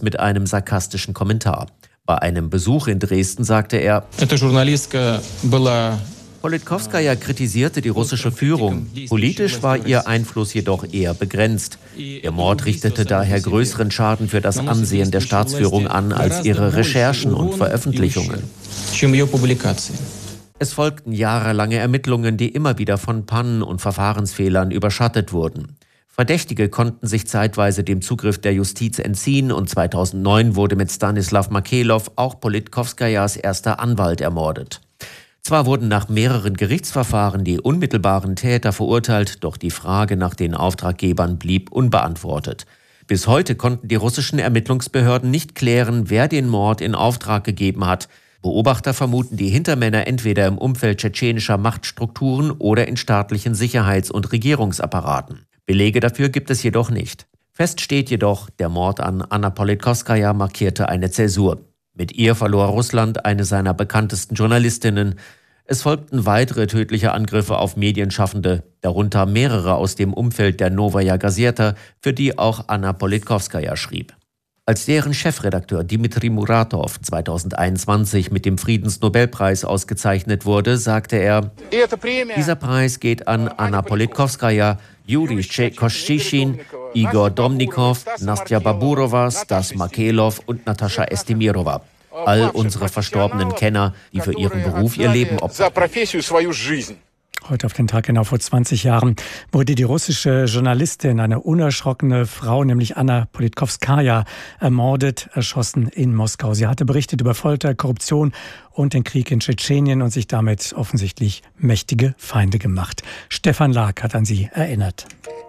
Journalist mit einem sarkastischen Kommentar. Bei einem Besuch in Dresden sagte er: Politkowskaja kritisierte die russische Führung. Politisch war ihr Einfluss jedoch eher begrenzt. Ihr Mord richtete daher größeren Schaden für das Ansehen der Staatsführung an als ihre Recherchen und Veröffentlichungen. Es folgten jahrelange Ermittlungen, die immer wieder von Pannen und Verfahrensfehlern überschattet wurden. Verdächtige konnten sich zeitweise dem Zugriff der Justiz entziehen und 2009 wurde mit Stanislav Makelow auch Politkowskajas erster Anwalt ermordet. Zwar wurden nach mehreren Gerichtsverfahren die unmittelbaren Täter verurteilt, doch die Frage nach den Auftraggebern blieb unbeantwortet. Bis heute konnten die russischen Ermittlungsbehörden nicht klären, wer den Mord in Auftrag gegeben hat. Beobachter vermuten die Hintermänner entweder im Umfeld tschetschenischer Machtstrukturen oder in staatlichen Sicherheits- und Regierungsapparaten. Belege dafür gibt es jedoch nicht. Fest steht jedoch, der Mord an Anna Politkowskaja markierte eine Zäsur. Mit ihr verlor Russland eine seiner bekanntesten Journalistinnen. Es folgten weitere tödliche Angriffe auf Medienschaffende, darunter mehrere aus dem Umfeld der Novaya Gazeta, für die auch Anna Politkowskaja schrieb. Als deren Chefredakteur Dmitri Muratov 2021 mit dem Friedensnobelpreis ausgezeichnet wurde, sagte er: Dieser Preis geht an Anna Politkowskaja, Juri Koschishin, Igor Domnikov, Nastja Baburova, Stas Makelow und Natascha Estimirova. All unsere verstorbenen Kenner, die für ihren Beruf ihr Leben opferten. Heute auf den Tag genau vor 20 Jahren wurde die russische Journalistin, eine unerschrockene Frau, nämlich Anna Politkowskaja, ermordet, erschossen in Moskau. Sie hatte berichtet über Folter, Korruption und den Krieg in Tschetschenien und sich damit offensichtlich mächtige Feinde gemacht. Stefan Lag hat an sie erinnert.